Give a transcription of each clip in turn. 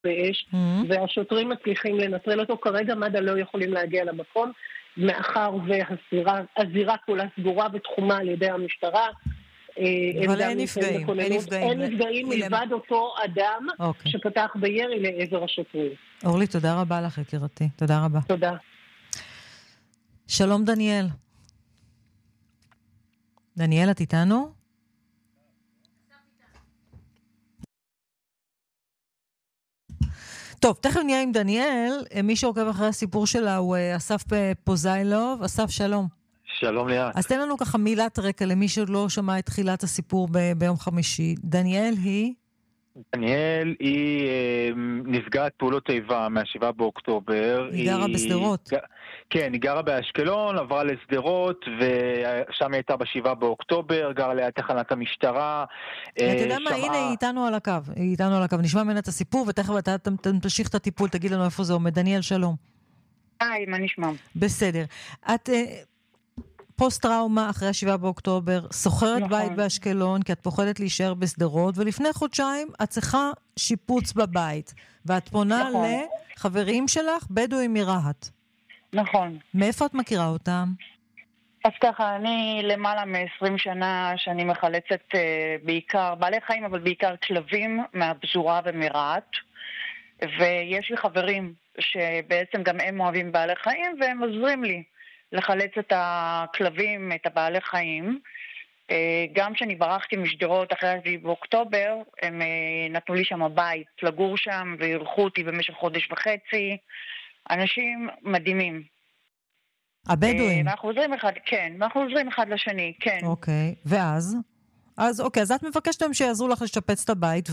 באש, והשוטרים מצליחים לנטרל אותו. כרגע מד"א לא יכולים להגיע למקום, מאחר והזירה כולה סגורה ותחומה על ידי המשטרה. אבל אין נפגעים. אין נפגעים מלבד אותו אדם שפתח בירי לעבר השוטרים. אורלי, תודה רבה לך, יקירתי. תודה רבה. תודה. שלום דניאל. דניאל, את איתנו? טוב, תכף נהיה עם דניאל. מי שעוקב אחרי הסיפור שלה הוא אסף פוזיילוב. אסף, שלום. שלום ליאת. אז תן לנו ככה מילת רקע למי שעוד לא שמע את תחילת הסיפור ביום חמישי. דניאל היא נפגעת פעולות איבה מה-7 באוקטובר. היא גרה בסדרות. כן, היא גרה באשקלון, עברה לסדרות, ושם היא הייתה ב-7 באוקטובר, גרה ליד תחנת המשטרה. אתה יודע מה, הנה היא איתנו על הקו. נשמע ממנה את הסיפור, ותכף אתה תמשיך את הטיפול, תגיד לנו איפה זה עומד. דניאל, שלום. היי, מה נשמע? בסדר. את פוסט-טראומה אחרי 7 באוקטובר, סוחרת בית באשקלון, כי את פוחדת להישאר בסדרות, ולפני חודשיים את צריכה שיפוץ בבית, ואת פונה לחברים שלך, בדואים מרהט. נכון. מאיפה את מכירה אותם? אז ככה, אני למעלה מ-20 שנה שאני מחלצת בעיקר בעלי חיים, אבל בעיקר כלבים מהפזורה ומרהט, ויש לי חברים שבעצם גם הם אוהבים בעלי חיים, והם עוזרים לי לחלץ את הכלבים, את הבעלי חיים. גם כשאני ברחתי משדרות אחרי 7 באוקטובר, הם נתנו לי שם בית לגור שם, והירחו אותי במשך חודש וחצי. אנשים מדהימים. הבדואים? ואנחנו עוזרים אחד לשני, כן. אוקיי, ואז? אז את מבקשת להם שיעזרו לך לשפץ את הבית,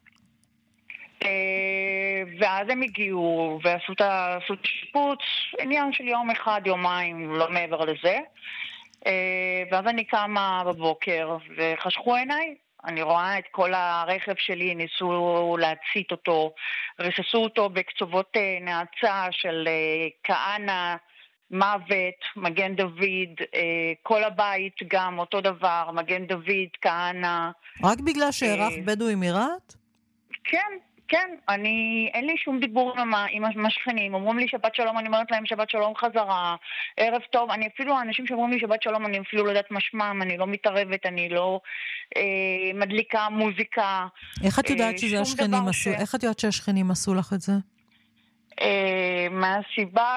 ואז הם הגיעו ועשו את השיפוץ, עניין של יום אחד, יומיים, לא מעבר לזה. ואז אני קמה בבוקר וחשכו עיניי. אני רואה את כל הרכב שלי, ניסו להצית אותו, רססו אותו בקצובות נאצה של כהנא, מוות, מגן דוד, כל הבית גם אותו דבר, מגן דוד, כהנא. רק בגלל שהרח בדואי מרהט? כן, אין לי שום דיבור עם המשכנים, אומרים לי שבת שלום, אני אומרת להם שבת שלום חזרה, ערב טוב, אני אפילו, האנשים שאומרים לי שבת שלום, אני אפילו לא יודעת משמם, אני לא מתערבת, אני לא מדליקה מוזיקה. איך את יודעת שזה השכנים עשו? איך את יודעת שהשכנים עשו לך את זה? מהסיבה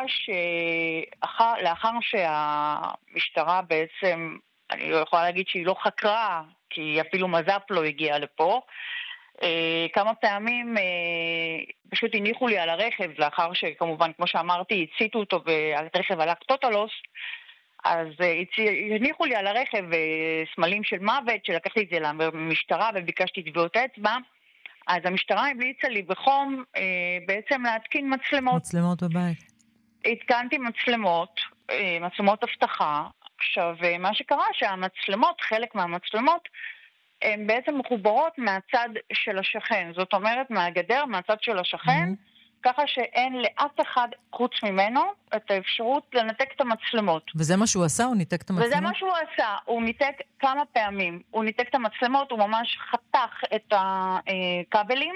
לאחר שהמשטרה בעצם, אני לא יכולה להגיד שהיא לא חקרה, כי אפילו מז"פ לא הגיע לפה, כמה פעמים פשוט הניחו לי על הרכב, לאחר שכמובן, כמו שאמרתי, הציתו אותו והרכב הלך טוטלוס, אז הניחו לי על הרכב סמלים של מוות, שלקחתי את זה למשטרה וביקשתי טביעות אצבע, אז המשטרה המליצה לי בחום בעצם להתקין מצלמות. מצלמות בבית. התקנתי מצלמות אבטחה. עכשיו, מה שקרה שהמצלמות, חלק מהמצלמות, הן בעצם מחוברות מהצד של השכן. זאת אומרת, מהגדר, מהצד של השכן, ככה שאין לאף אחד חוץ ממנו את האפשרות לנתק את המצלמות. וזה מה שהוא עשה? הוא ניתק את המצלמות? וזה מה שהוא עשה. הוא ניתק כמה פעמים. הוא ניתק את המצלמות, הוא ממש חתך את הכבלים.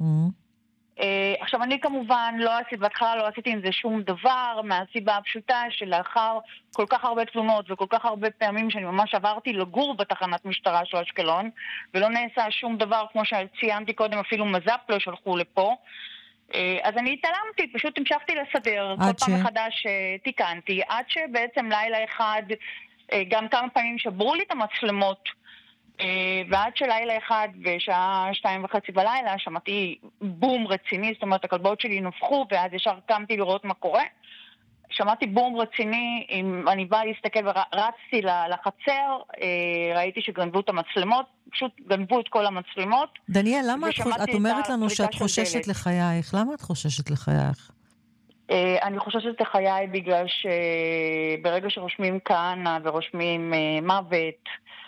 עכשיו, אני כמובן בהתחלה לא עשיתי עם זה שום דבר, מהסיבה הפשוטה שלאחר כל כך הרבה תלונות וכל כך הרבה פעמים שאני ממש עברתי לגור בתחנת משטרה של אשקלון, ולא נעשה שום דבר, כמו שציינתי קודם, אפילו מז"פ לא שלחו לפה, אז אני התעלמתי, פשוט המשכתי לסדר, כל פעם מחדש תיקנתי, עד שבעצם לילה אחד, גם כמה פעמים שברו לי את המצלמות, ועד שלילה אחד בשעה 2:30 בלילה שמעתי בום רציני, זאת אומרת הכלבות שלי נופחו, ואז ישר קמתי לראות מה קורה, שמעתי בום רציני, אני באה להסתכל ורצתי לחצר, ראיתי שגנבו את המצלמות, פשוט גנבו את כל המצלמות. דניאל, למה את אומרת לנו שאת חוששת לחייך? למה את חוששת לחייך? אני חוששת לחיי בגלל שברגע שרושמים כהנא ורושמים מוות,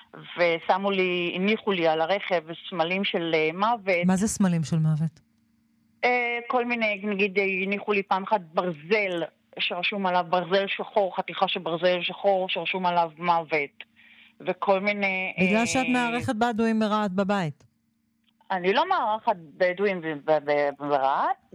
הניחו לי על הרכב סמלים של מוות. מה זה סמלים של מוות? כל מיני, נגיד, הניחו לי פעם אחת ברזל, שרשום עליו ברזל שחור, חתיכה של ברזל שחור, שרשום עליו מוות. וכל מיני... בגלל שאת מערכת בדואים מרהט בבית. אני לא מארחת בדואים ברהט,